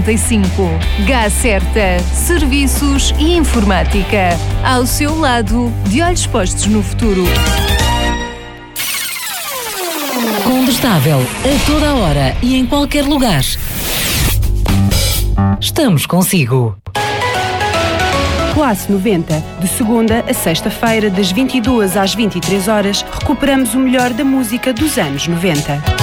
85. GACERTA. Serviços e informática. Ao seu lado, de olhos postos no futuro. Condestável, a toda a hora e em qualquer lugar. Estamos consigo. Classe 90. De segunda a sexta-feira, das 22 às 23 horas, recuperamos o melhor da música dos anos 90.